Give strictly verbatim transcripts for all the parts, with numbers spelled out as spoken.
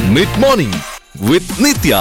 Mid morning വിത്ത് നിത്യ.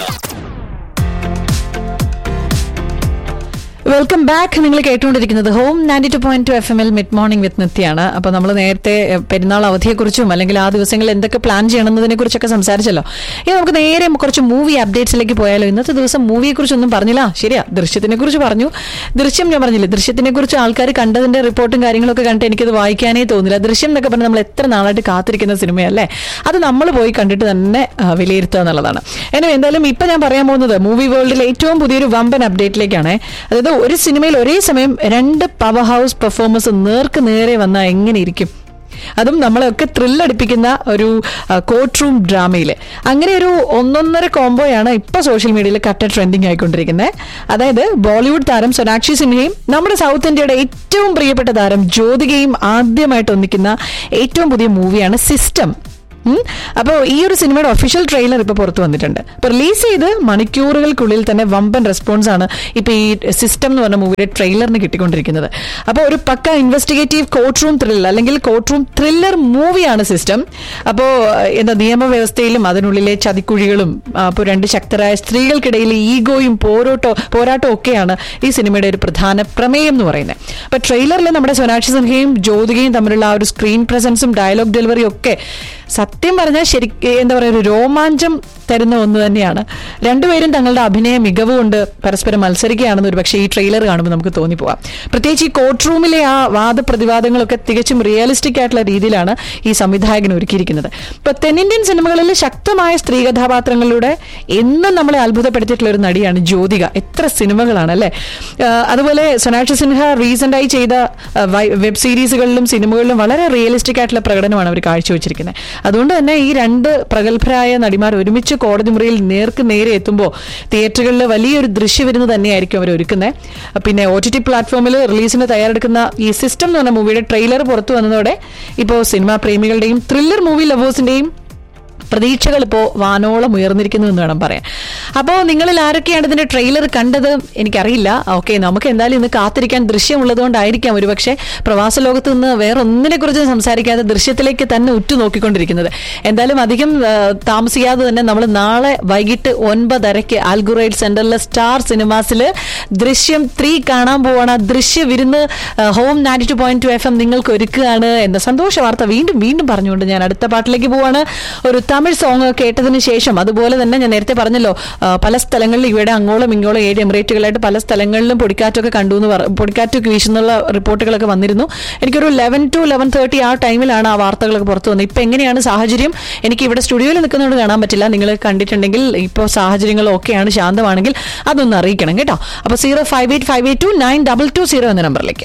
Welcome back. നിങ്ങൾ കേട്ടുകൊണ്ടിരിക്കുന്നത് home ninety two point two F M L mid morning വിത്ത് നിത്യാണ്. അപ്പോൾ നമ്മൾ നേരത്തെ പെരുന്നാൾ അവധിയെക്കുറിച്ചും അല്ലെങ്കിൽ ആ ദിവസങ്ങളിൽ എന്തൊക്കെ പ്ലാൻ ചെയ്യണമെന്നതിനെ കുറിച്ചൊക്കെ സംസാരിച്ചല്ലോ. ഇനി നമുക്ക് നേരെ കുറച്ച് മൂവി അപ്ഡേറ്റ്സിലേക്ക് പോയാലോ. ഇന്നത്തെ ദിവസം മൂവിയെ കുറിച്ചൊന്നും പറഞ്ഞില്ല. ശരിയാ, ദൃശ്യത്തിനെ കുറിച്ച് പറഞ്ഞു. ദൃശ്യം ഞാൻ പറഞ്ഞില്ലേ, ദൃശ്യത്തിനെ കുറിച്ച് ആൾക്കാർ കണ്ടതിന്റെ റിപ്പോർട്ടും കാര്യങ്ങളൊക്കെ കണ്ടിട്ട് എനിക്കത് വായിക്കാനേ തോന്നില്ല. ദൃശ്യം എന്നൊക്കെ പറഞ്ഞാൽ നമ്മൾ എത്ര നാളായിട്ട് കാത്തിരിക്കുന്ന സിനിമയല്ലേ, അത് നമ്മൾ പോയി കണ്ടിട്ട് തന്നെ വിലയിരുത്തുക എന്നുള്ളതാണ്. എന്നെ എന്തായാലും ഇപ്പൊ ഞാൻ പറയാൻ പോകുന്നത് മൂവി വേൾഡിലെ ഏറ്റവും പുതിയൊരു വമ്പൻ അപ്ഡേറ്റിലേക്കാണ്. അതായത് ഒരു സിനിമയിൽ ഒരേ സമയം രണ്ട് പവർ ഹൗസ് പെർഫോമൻസ് നേർക്ക് നേരെ വന്നാൽ എങ്ങനെ ഇരിക്കും, അതും നമ്മളെയൊക്കെ ത്രില്ലടിപ്പിക്കുന്ന ഒരു കോർട്ട് റൂം ഡ്രാമയിൽ. അങ്ങനെ ഒരു ഒന്നൊന്നര കോംബോയാണ് ഇപ്പൊ സോഷ്യൽ മീഡിയയിൽ കട്ട ട്രെൻഡിങ് ആയിക്കൊണ്ടിരിക്കുന്നത്. അതായത് ബോളിവുഡ് താരം സൊനാക്ഷി സിൻഹയും നമ്മുടെ സൗത്ത് ഇന്ത്യയുടെ ഏറ്റവും പ്രിയപ്പെട്ട താരം ജ്യോതികയും ആദ്യമായിട്ട് ഒന്നിക്കുന്ന ഏറ്റവും പുതിയ മൂവിയാണ് സിസ്റ്റം. അപ്പോൾ ഈ ഒരു സിനിമയുടെ ഒഫീഷ്യൽ ട്രെയിലർ ഇപ്പൊ പുറത്തു വന്നിട്ടുണ്ട്. ഇപ്പൊ റിലീസ് ചെയ്ത് മണിക്കൂറുകൾക്കുള്ളിൽ തന്നെ വമ്പൻ റെസ്പോൺസ് ആണ് ഇപ്പൊ ഈ സിസ്റ്റം എന്ന് പറഞ്ഞ മൂവിയുടെ ട്രെയിലറിന് കിട്ടിക്കൊണ്ടിരിക്കുന്നത്. അപ്പോൾ ഒരു പക്ക ഇൻവെസ്റ്റിഗേറ്റീവ് കോർട്ട് റൂം ത്രില്ലർ അല്ലെങ്കിൽ കോർട്ട് റൂം ത്രില്ലർ മൂവിയാണ് സിസ്റ്റം. അപ്പോൾ എന്താ നിയമവ്യവസ്ഥയിലും അതിനുള്ളിലെ ചതിക്കുഴികളും അപ്പോൾ രണ്ട് ശക്തരായ സ്ത്രീകൾക്കിടയിലെ ഈഗോയും പോരോട്ടോ പോരാട്ടവും ഒക്കെയാണ് ഈ സിനിമയുടെ ഒരു പ്രധാന പ്രമേയം എന്ന് പറയുന്നത്. അപ്പൊ ട്രെയിലറിൽ നമ്മുടെ സൊനാക്ഷി സിൻഹയും ജ്യോതികയും തമ്മിലുള്ള ആ ഒരു സ്ക്രീൻ പ്രസൻസും ഡയലോഗ് ഡെലിവറിയും ഒക്കെ സത്യം പറഞ്ഞാൽ ശരിക്കും എന്താ പറയുക, ഒരു രോമാഞ്ചം തരുന്ന ഒന്ന് തന്നെയാണ്. രണ്ടുപേരും തങ്ങളുടെ അഭിനയ മികവ് കൊണ്ട് പരസ്പരം മത്സരിക്കുകയാണെന്ന് ഒരു പക്ഷേ ഈ ട്രെയിലർ കാണുമ്പോൾ നമുക്ക് തോന്നിപ്പോവാം. പ്രത്യേകിച്ച് ഈ കോർട്ട് റൂമിലെ ആ വാദപ്രതിവാദങ്ങളൊക്കെ തികച്ചും റിയലിസ്റ്റിക് ആയിട്ടുള്ള രീതിയിലാണ് ഈ സംവിധായകൻ ഒരുക്കിയിരിക്കുന്നത്. ഇപ്പൊ തെന്നിന്ത്യൻ സിനിമകളിൽ ശക്തമായ സ്ത്രീ കഥാപാത്രങ്ങളിലൂടെ എന്നും നമ്മളെ അത്ഭുതപ്പെടുത്തിയിട്ടുള്ള ഒരു നടിയാണ് ജ്യോതിക. എത്ര സിനിമകളാണ് അല്ലേ. അതുപോലെ സൊനാക്ഷി സിൻഹ റീസെന്റായി ചെയ്ത വെബ് സീരീസുകളിലും സിനിമകളിലും വളരെ റിയലിസ്റ്റിക് ആയിട്ടുള്ള പ്രകടനമാണ് അവർ കാഴ്ചവെച്ചിരിക്കുന്നത്. അതുകൊണ്ട് തന്നെ ഈ രണ്ട് പ്രഗത്ഭരായ നടിമാർ ഒരുമിച്ച് കോടതി മുറിയിൽ നേർക്ക് നേരെ എത്തുമ്പോൾ തിയേറ്ററുകളിൽ വലിയൊരു ദൃശ്യവിരുന്ന് തന്നെയായിരിക്കും അവർ ഒരുക്കുന്നത്. പിന്നെ ഒ ടി ടി പ്ലാറ്റ്ഫോമിൽ റിലീസിന് തയ്യാറെടുക്കുന്ന ഈ സിസ്റ്റം എന്ന് പറഞ്ഞ മൂവിയുടെ ട്രെയിലർ പുറത്തു വന്നതോടെ ഇപ്പോൾ സിനിമാ പ്രേമികളുടെയും ത്രില്ലർ മൂവി ലവേഴ്സിന്റെയും പ്രതീക്ഷകൾ ഇപ്പോൾ വാനോളം ഉയർന്നിരിക്കുന്നു എന്ന് വേണം പറയാൻ. അപ്പോൾ നിങ്ങളിൽ ആരൊക്കെയാണ് ഇതിന്റെ ട്രെയിലർ കണ്ടത് എനിക്കറിയില്ല. ഓക്കെ, നമുക്ക് എന്തായാലും ഇന്ന് കാത്തിരിക്കാൻ ദൃശ്യമുള്ളതുകൊണ്ടായിരിക്കാം ഒരുപക്ഷെ പ്രവാസ ലോകത്ത് നിന്ന് വേറെ ഒന്നിനെ കുറിച്ച് സംസാരിക്കാതെ ദൃശ്യത്തിലേക്ക് തന്നെ ഉറ്റുനോക്കിക്കൊണ്ടിരിക്കുന്നത്. എന്തായാലും അധികം താമസിയാതെ തന്നെ നമ്മൾ നാളെ വൈകിട്ട് ഒൻപതരയ്ക്ക് ആൽഗുറൈഡ് സെന്ററിലെ സ്റ്റാർ സിനിമാസിൽ ദൃശ്യം ത്രീ കാണാൻ പോവാണ്. ദൃശ്യ വിരുന്ന് home ninety two point two F M നിങ്ങൾക്ക് ഒരുക്കുകയാണ് എന്ന സന്തോഷ വാർത്ത വീണ്ടും വീണ്ടും പറഞ്ഞുകൊണ്ട് ഞാൻ അടുത്ത പാട്ടിലേക്ക് പോവാണ്. ഒരു തമിഴ് സോങ് കേട്ടതിന് ശേഷം, അതുപോലെ തന്നെ ഞാൻ നേരത്തെ പറഞ്ഞല്ലോ പല സ്ഥലങ്ങളിൽ ഇവിടെ അങ്ങോളം ഇങ്ങോളം ഏഴ് എമിറേറ്റുകളായിട്ട് പല സ്ഥലങ്ങളിലും പൊടിക്കാറ്റൊക്കെ കണ്ടു എന്ന് പറ പൊടിക്കാറ്റൊക്കെ വീശുന്നുള്ള റിപ്പോർട്ടുകളൊക്കെ വന്നിരുന്നു. എനിക്കൊരു ലെവൻ ടു ലെവൻ തേർട്ടി ആ ടൈമിലാണ് ആ വാർത്തകളൊക്കെ പുറത്തു വന്നത്. ഇപ്പൊ എങ്ങനെയാണ് സാഹചര്യം എനിക്ക് ഇവിടെ സ്റ്റുഡിയോയിൽ നിൽക്കുന്നതുകൊണ്ട് കാണാൻ പറ്റില്ല. നിങ്ങൾ കണ്ടിട്ടുണ്ടെങ്കിൽ ഇപ്പോൾ സാഹചര്യങ്ങൾ ഓക്കെയാണ്, ശാന്തമാണെങ്കിൽ അതൊന്ന് അറിയിക്കണം കേട്ടോ. അപ്പൊ zero five eight five eight to nine double two zero എന്ന നമ്പറിലേക്ക്.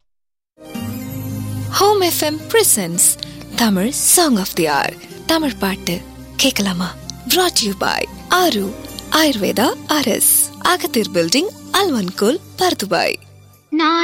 Home FM presence Tamil song of they are. Tamil பாட்டு கேட்கலாமா? brought you by ஆரு ஆயுர்வேதா ஆர்எஸ், அகத்தீர் பில்டிங், அல்வன்கோல், பர்துபாய்.